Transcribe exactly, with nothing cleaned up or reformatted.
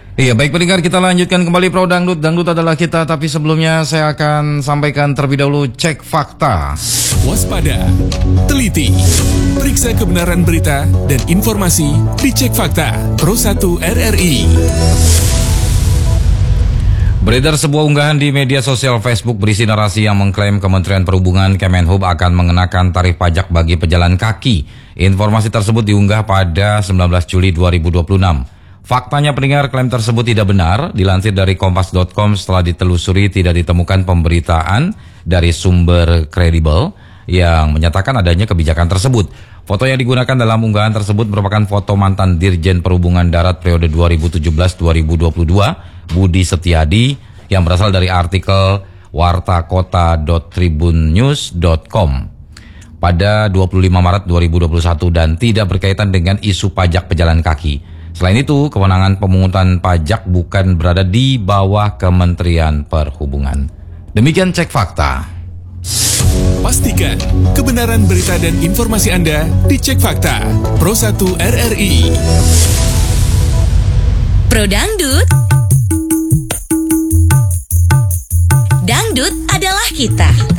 Iya, baik pendengar, kita lanjutkan kembali Pro Dangdut. Dangdut adalah kita, tapi sebelumnya saya akan sampaikan terlebih dahulu cek fakta. Waspada, teliti, periksa kebenaran berita dan informasi di Cek Fakta Pro satu R R I. Beredar sebuah unggahan di media sosial Facebook berisi narasi yang mengklaim Kementerian Perhubungan Kemenhub akan mengenakan tarif pajak bagi pejalan kaki. Informasi tersebut diunggah pada sembilan belas Juli dua ribu dua puluh enam. Faktanya pendengar, klaim tersebut tidak benar. Dilansir dari kompas titik com, setelah ditelusuri tidak ditemukan pemberitaan dari sumber kredibel yang menyatakan adanya kebijakan tersebut. Foto yang digunakan dalam unggahan tersebut merupakan foto mantan Dirjen Perhubungan Darat periode dua ribu tujuh belas sampai dua ribu dua puluh dua, Budi Setiadi, yang berasal dari artikel wartakota dot tribunnews dot com pada dua puluh lima Maret dua ribu dua puluh satu dan tidak berkaitan dengan isu pajak pejalan kaki. Selain itu, kewenangan pemungutan pajak bukan berada di bawah Kementerian Perhubungan. Demikian cek fakta. Pastikan kebenaran berita dan informasi Anda di Cek Fakta Pro satu R R I. Pro Dangdut. Dangdut adalah kita.